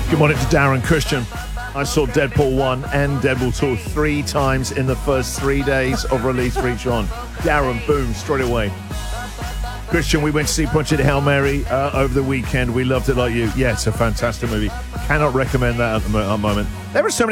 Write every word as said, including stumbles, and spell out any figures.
Good morning to Darren Christian. I saw Deadpool one and Deadpool two three times in the first three days of release for each one. Darren, boom, straight away. Christian, we went to see Project Hail Mary uh, over the weekend. We loved it like you. Yeah, it's a fantastic movie. Cannot recommend that at the moment. There are so many